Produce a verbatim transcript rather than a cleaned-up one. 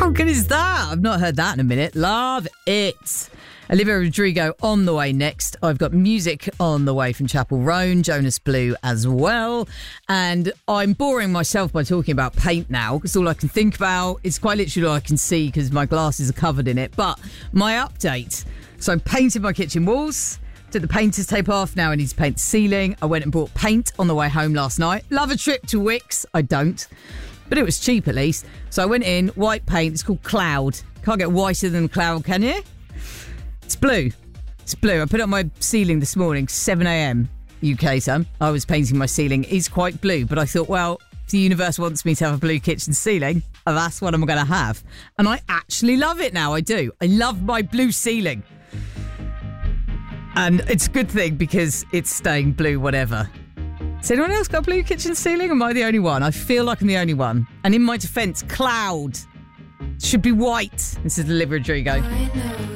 How good is that? I've not heard that in a minute. Love it. Olivia Rodrigo on the way next. I've got music on the way from Chapel Roan, Jonas Blue as well. And I'm boring myself by talking about paint now because all I can think about is quite literally all I can see because my glasses are covered in it. But my update. So I painted my kitchen walls. Took the painter's tape off. Now I need to paint the ceiling. I went and bought paint on the way home last night. Love a trip to Wickes. I don't. But it was cheap at least. So I went in, white paint. It's called Cloud. Can't get whiter than Cloud, can you? It's blue. It's blue. I put it on my ceiling this morning, seven a.m. U K time. I was painting my ceiling. It's quite blue, but I thought, well, if the universe wants me to have a blue kitchen ceiling, that's what I'm going to have. And I actually love it now. I do. I love my blue ceiling. And it's a good thing because it's staying blue, whatever. Has anyone else got a blue kitchen ceiling? Or am I the only one? I feel like I'm the only one. And in my defence, Cloud should be white. This is Olivia Rodrigo.